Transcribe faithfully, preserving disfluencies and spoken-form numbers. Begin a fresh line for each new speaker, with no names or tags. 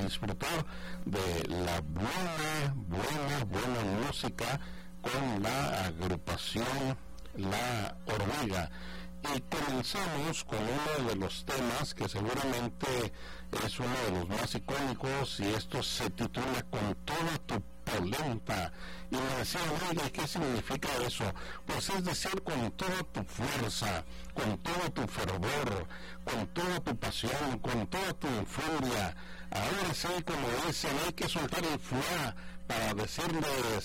disfrutar de la buena, buena, buena música con la agrupación La Hormiga. Y comenzamos con uno de los temas que seguramente es uno de los más icónicos, y esto se titula Con toda tu polenta. Y me decían, oye, ¿qué significa eso? Pues es decir, con toda tu fuerza, con todo tu fervor, con toda tu pasión, con toda tu furia. Ahora sí, como dicen, hay que soltar el fuá para decirles